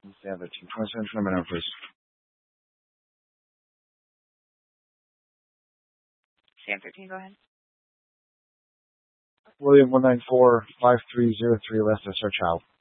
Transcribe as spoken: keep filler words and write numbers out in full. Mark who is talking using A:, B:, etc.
A: Stand by, team twenty-seven, number nine, please.
B: Stand thirteen, go ahead.
A: William one nine four five three zero three, last S R child.